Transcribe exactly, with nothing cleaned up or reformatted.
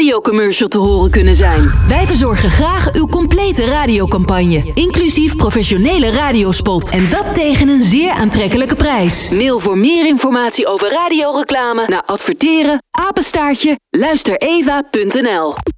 radiocommercial te horen kunnen zijn. Wij verzorgen graag uw complete radiocampagne, inclusief professionele radiospot. En dat tegen een zeer aantrekkelijke prijs. Mail voor meer informatie over radioreclame naar adverteren, apenstaartje, luistereva punt n l.